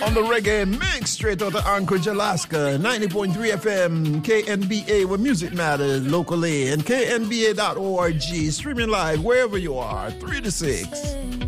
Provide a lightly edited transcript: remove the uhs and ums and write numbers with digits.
on the reggae mix straight out of Anchorage, Alaska. 90.3 FM, KNBA, where music matters locally, and knba.org, streaming live wherever you are, 3 to 6.